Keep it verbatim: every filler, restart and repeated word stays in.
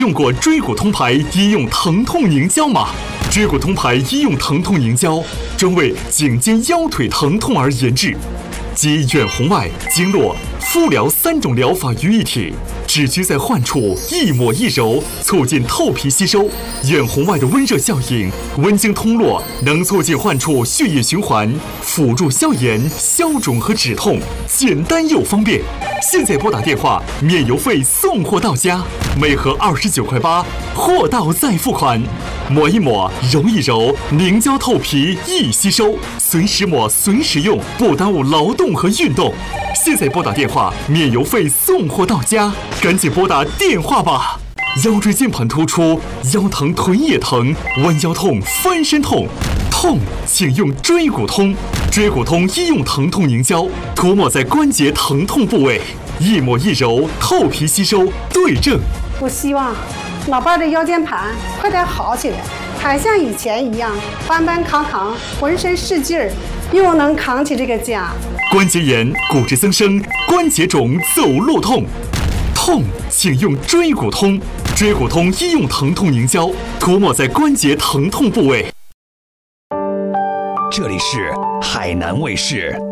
用过椎骨通牌医用疼痛凝胶吗？椎骨通牌医用疼痛凝胶专为颈肩腰腿疼痛而研制，集远红外、经络、敷疗三种疗法于一体，只需在患处一抹一揉，促进透皮吸收。远红外的温热效应，温经通络，能促进患处血液循环，辅助消炎、消肿和止痛，简单又方便。现在拨打电话，免邮费送货到家，每盒二十九块八，货到再付款。抹一抹，揉一揉，凝胶透皮易吸收，随时抹随时用，不耽误劳动和运动。现在拨打电话，免邮费送货到家，赶紧拨打电话吧！腰椎间盘突出，腰疼腿也疼，弯腰痛、翻身痛，痛请用椎骨通。椎骨通医用疼痛凝胶，涂抹在关节疼痛部位，一抹一揉，透皮吸收，对症。 我希望老伴的腰间盘快点好起来，还像以前一样搬搬扛扛，浑身是劲儿，又能扛起这个家。 关节炎、骨质增生、关节肿、走路痛，痛请用椎骨通。椎骨通医用疼痛凝胶，涂抹在关节疼痛部位。 这里是海南卫视。